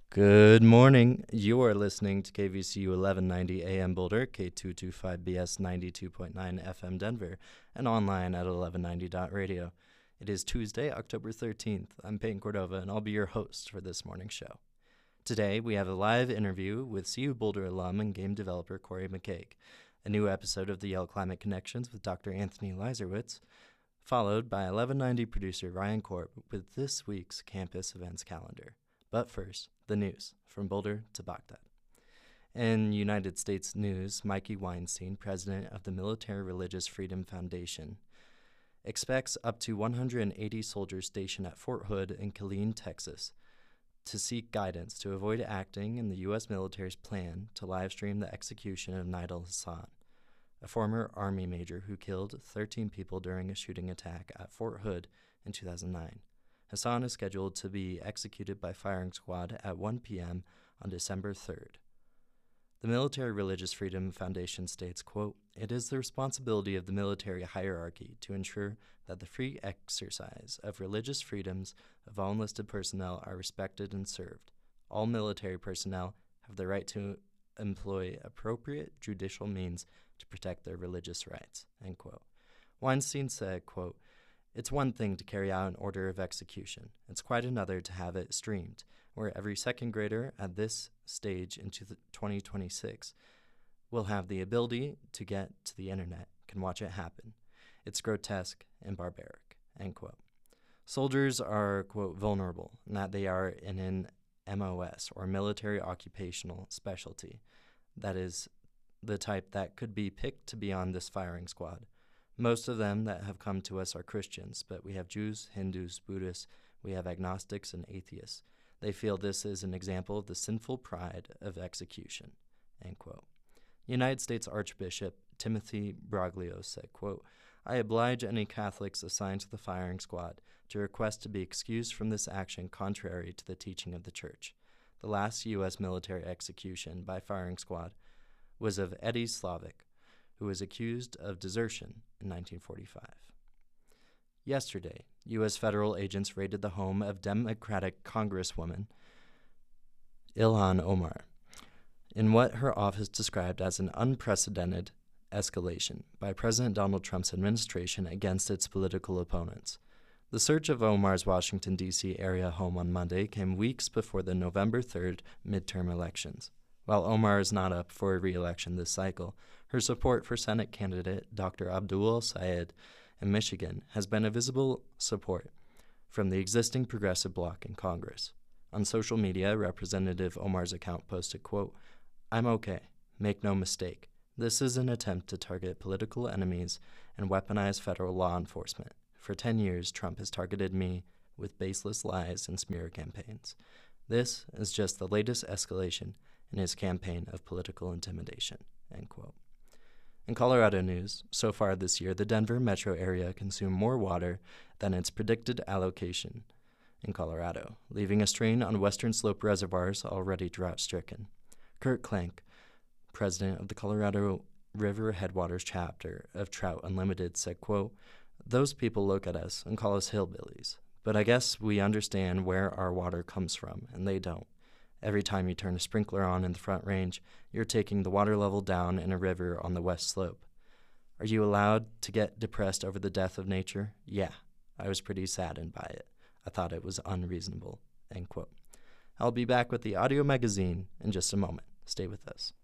Good morning. You are listening to KVCU 1190 AM Boulder, K225BS 92.9 FM Denver, and online at 1190.radio. It is Tuesday, October 13th. I'm Peyton Cordova, and I'll be your host for this morning's show. Today, we have a live interview with CU Boulder alum and game developer Corey McCaig, a new episode of the Yale Climate Connections with Dr. Anthony Leiserowitz, followed by 1190 producer Ryan Korb with this week's campus events calendar. But first, the news from Boulder to Baghdad. In United States news, Mikey Weinstein, president of the Military Religious Freedom Foundation, expects up to 180 soldiers stationed at Fort Hood in Killeen, Texas, to seek guidance to avoid acting in the U.S. military's plan to livestream the execution of Nidal Hasan, a former Army major who killed 13 people during a shooting attack at Fort Hood in 2009. Hasan is scheduled to be executed by firing squad at 1 p.m. on December 3rd. The Military Religious Freedom Foundation states, quote, "It is the responsibility of the military hierarchy to ensure that the free exercise of religious freedoms of all enlisted personnel are respected and served. All military personnel have the right to employ appropriate judicial means to protect their religious rights," end quote. Weinstein said, quote, "It's one thing to carry out an order of execution. It's quite another to have it streamed, where every second grader at this stage into 2026 will have the ability to get to the internet, can watch it happen. It's grotesque and barbaric," end quote. Soldiers are, quote, vulnerable in that they are in an MOS, or military occupational specialty. That is the type that could be picked to be on this firing squad. Most of them that have come to us are Christians, but we have Jews, Hindus, Buddhists, we have agnostics and atheists. They feel this is an example of the sinful pride of execution, end quote. United States Archbishop Timothy Broglio said, quote, "I oblige any Catholics assigned to the firing squad to request to be excused from this action contrary to the teaching of the Church. The last U.S. military execution by firing squad was of Eddie Slavic, who was accused of desertion in 1945. Yesterday, U.S. federal agents raided the home of Democratic Congresswoman Ilhan Omar in what her office described as an unprecedented escalation by President Donald Trump's administration against its political opponents. The search of Omar's Washington, D.C. area home on Monday came weeks before the November 3rd midterm elections. While Omar is not up for re-election this cycle, her support for Senate candidate Dr. Abdul Sayed in Michigan has been a visible support from the existing progressive bloc in Congress. On social media, Representative Omar's account posted, quote, "I'm okay. Make no mistake. This is an attempt to target political enemies and weaponize federal law enforcement. For 10 years, Trump has targeted me with baseless lies and smear campaigns. This is just the latest escalation in his campaign of political intimidation," end quote. In Colorado news, so far this year, the Denver metro area consumed more water than its predicted allocation in Colorado, leaving a strain on western slope reservoirs already drought-stricken. Kurt Klenk, president of the Colorado River Headwaters chapter of Trout Unlimited, said, quote, "Those people look at us and call us hillbillies, but I guess we understand where our water comes from, and they don't. Every time you turn a sprinkler on in the Front Range, you're taking the water level down in a river on the west slope. Are you allowed to get depressed over the death of nature? Yeah, I was pretty saddened by it. I thought it was unreasonable," end quote. I'll be back with the audio magazine in just a moment. Stay with us.